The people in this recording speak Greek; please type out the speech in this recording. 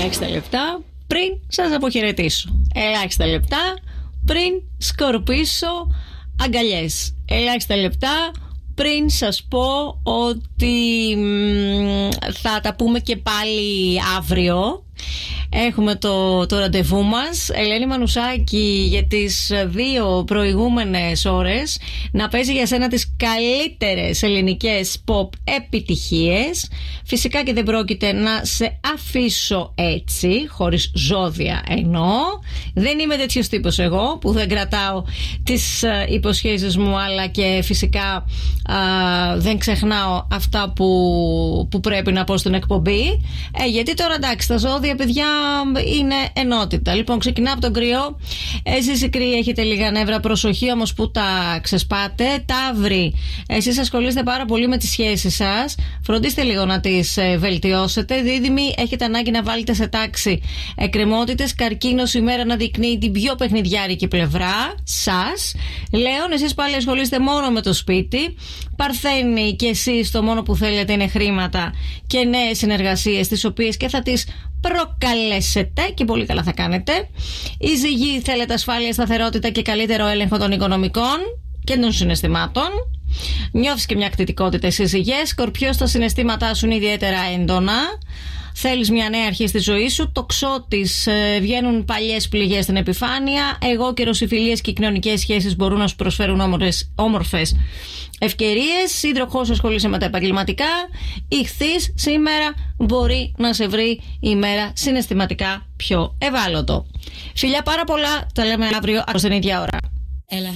Ελάχιστα λεπτά πριν σας αποχαιρετήσω. Ελάχιστα λεπτά πριν σκορπίσω αγκαλιές. Ελάχιστα λεπτά πριν σας πω ότι θα τα πούμε και πάλι αύριο. Έχουμε το ραντεβού μας. Ελένη Μανουσάκη για τις 2 προηγούμενες ώρες να παίζει για σένα τις καλύτερες ελληνικές pop επιτυχίες. Φυσικά και δεν πρόκειται να σε αφήσω έτσι, χωρίς ζώδια εννοώ. Δεν είμαι τέτοιος τύπος εγώ που δεν κρατάω τις υποσχέσεις μου, αλλά και φυσικά δεν ξεχνάω αυτά που πρέπει να πω στην εκπομπή. Γιατί τώρα εντάξει, τα ζώδια, παιδιά, είναι ενότητα. Λοιπόν, ξεκινάω από τον Κρυό. Εσείς οι Κρυοί έχετε λίγα νεύρα, προσοχή όμως που τα ξεσπάτε. Ταύροι, εσείς ασχολείστε πάρα πολύ με τις σχέσεις σας. Φροντίστε λίγο να τις βελτιώσετε. Δίδυμοι, έχετε ανάγκη να βάλετε σε τάξη εκκρεμότητες. Καρκίνος, η μέρα να δεικνύει την πιο παιχνιδιάρικη πλευρά σας. Λέων, εσείς πάλι ασχολείστε μόνο με το σπίτι. Παρθένοι, και εσείς το μόνο που θέλετε είναι χρήματα και νέες συνεργασίες, τις οποίες και θα τις προκαλέσετε και πολύ καλά θα κάνετε. Οι Ζυγοί, θέλετε ασφάλεια, σταθερότητα και καλύτερο έλεγχο των οικονομικών και των συναισθημάτων. Νιώθεις και μια κτητικότητα στις Ζυγές. Σκορπιός, τα συναισθήματά σου είναι ιδιαίτερα έντονα. Θέλεις μια νέα αρχή στη ζωή σου. Τοξότης, βγαίνουν παλιές πληγές στην επιφάνεια. Εγώ καιρος, οι φιλίες και οι κοινωνικές σχέσεις μπορούν να σου προσφέρουν όμορφες ευκαιρίες. Σύντροχος, ασχολείσαι με τα επαγγελματικά. Ιχθύς, σήμερα μπορεί να σε βρει η μέρα συναισθηματικά πιο ευάλωτο. Φιλιά πάρα πολλά, τα λέμε αύριο στην ίδια ώρα. Έλα.